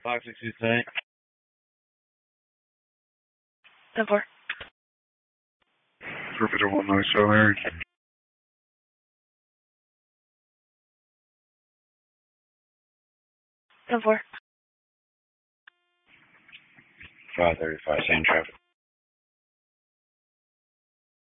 562 10-4. Jupiter 1 nice Larry. 10-4. 535, same traffic.